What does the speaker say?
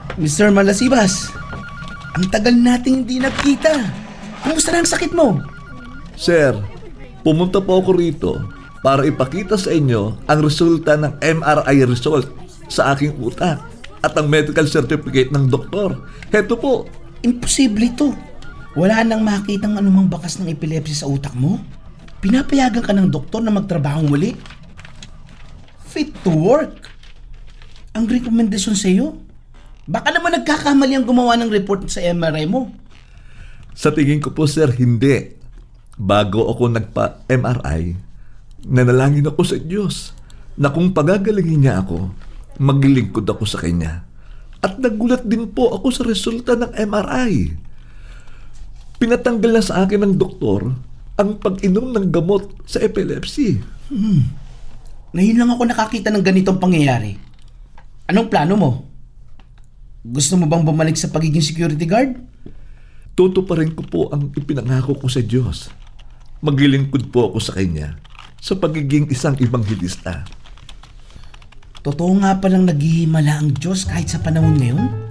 Mr. Malasibas, ang tagal nating hindi nagkita. Kumusta na ang sakit mo? Sir, pumunta po ako rito para ipakita sa inyo ang resulta ng MRI result sa aking utak at ang medical certificate ng doktor. Heto po. Imposible ito. Wala nang makitang anumang bakas ng epilepsy sa utak mo. Pinapayagan ka ng doktor na magtrabaho muli. Fit to work. Ang rekomendasyon sa iyo? Baka naman nagkakamali ang gumawa ng report sa MRI mo. Sa tingin ko po, sir, hindi. Bago ako nagpa-MRI, nanalangin ako sa Diyos na kung pagagalingin niya ako, maglilingkod ako sa Kanya. At nagulat din po ako sa resulta ng MRI. Pinatanggal na sa akin ng doktor ang pag-inom ng gamot sa epilepsy. Ngayon lang ako nakakita ng ganitong pangyayari. Anong plano mo? Gusto mo bang bumalik sa pagiging security guard? Tutuparin ko po ang ipinangako ko sa Diyos. Maglilingkod po ako sa Kanya sa pagiging isang ibanghilista. Totoo nga palang naghihimala ang Diyos kahit sa panahon ngayon?